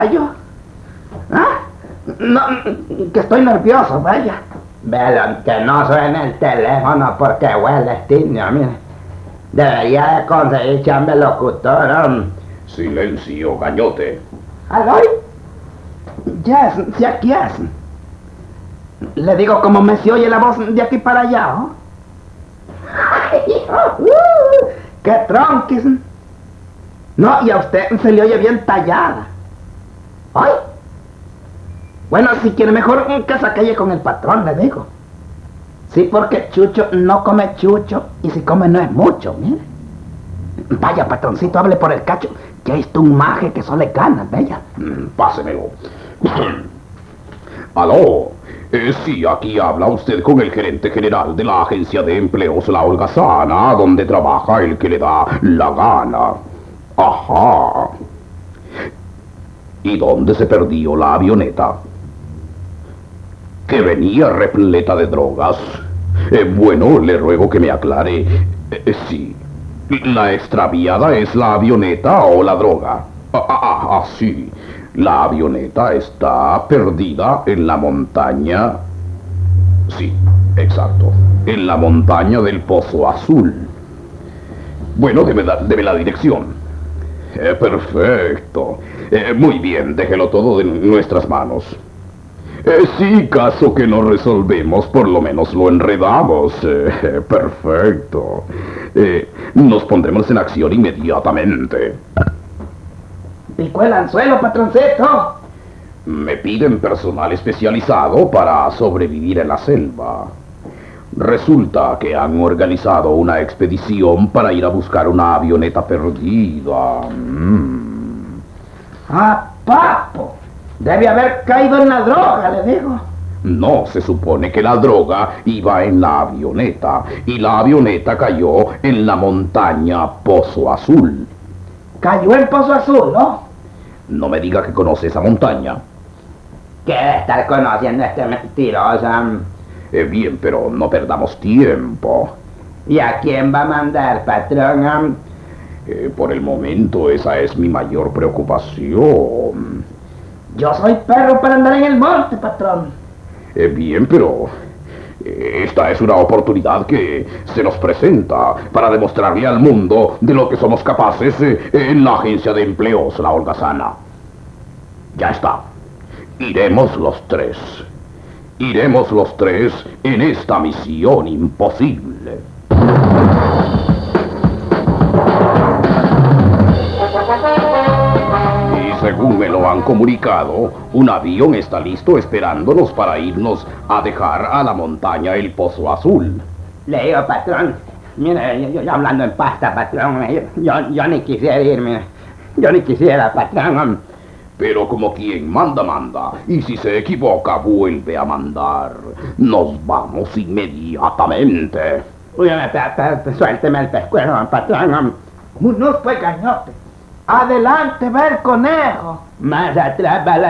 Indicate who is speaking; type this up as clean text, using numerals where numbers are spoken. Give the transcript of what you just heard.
Speaker 1: ¿Yo? ¿Ah? No, que estoy nervioso, vaya. Velo, que no suene el teléfono porque huele extinio, mire. Debería de conseguir chamba locutor.
Speaker 2: Silencio, gañote.
Speaker 1: ¿Aló? Yes, sí, aquí es. Le digo como me se oye la voz de aquí para allá, ¿oh? ¡Qué tronquis! No, y a usted se le oye bien tallada. ¡Ay! Bueno, si quiere mejor que se calle con el patrón, le digo. Sí, porque Chucho no come chucho, y si come no es mucho, mire. Vaya, patroncito, hable por el cacho, que hay un maje que solo le gana, bella.
Speaker 2: Pásemelo. Aló. Sí, aquí habla usted con el gerente general de la agencia de empleos La Holgazana, donde trabaja el que le da la gana. Ajá. ¿Y dónde se perdió la avioneta? Que venía repleta de drogas. Bueno, le ruego que me aclare. Sí. ¿La extraviada es la avioneta o la droga? Sí. La avioneta está perdida en la montaña. Sí, exacto. En la montaña del Pozo Azul. Bueno, deme la dirección. Perfecto. Muy bien, déjelo todo en nuestras manos. Sí, caso que no resolvemos, por lo menos lo enredamos. Perfecto. Nos pondremos en acción inmediatamente.
Speaker 1: Picó el anzuelo, patroncito.
Speaker 2: Me piden personal especializado para sobrevivir en la selva. Resulta que han organizado una expedición para ir a buscar una avioneta perdida.
Speaker 1: Ah, papo. Debe haber caído en la droga, le digo.
Speaker 2: No, se supone que la droga iba en la avioneta y la avioneta cayó en la montaña Pozo Azul.
Speaker 1: Cayó en Pozo Azul, ¿no?
Speaker 2: No me diga que conoce esa montaña.
Speaker 1: ¿Qué debe estar conociendo este mentiroso?
Speaker 2: Bien, pero no perdamos tiempo.
Speaker 1: ¿Y a quién va a mandar, patrón?
Speaker 2: Por el momento esa es mi mayor preocupación.
Speaker 1: Yo soy perro para andar en el monte, patrón.
Speaker 2: Bien, pero esta es una oportunidad que se nos presenta para demostrarle al mundo de lo que somos capaces en la agencia de empleos La Holgazana. Ya está. Iremos los tres. Iremos los tres en esta misión imposible. Según me lo han comunicado, un avión está listo esperándonos para irnos a dejar a la montaña El Pozo Azul.
Speaker 1: Le digo, patrón, mire, yo hablando en pasta, patrón, yo ni quisiera irme. Yo ni quisiera, patrón.
Speaker 2: Pero como quien manda, manda. Y si se equivoca, vuelve a mandar. Nos vamos inmediatamente.
Speaker 1: Suélteme el pescuezo, patrón. No fue gañote. Adelante, ver conejo. Más atrás va la